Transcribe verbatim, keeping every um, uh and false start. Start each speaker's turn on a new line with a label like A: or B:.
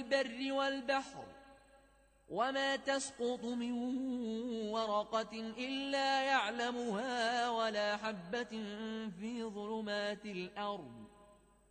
A: البر والبحر وما تسقط من ورقة إلا يعلمها ولا حبة في ظلمات الأرض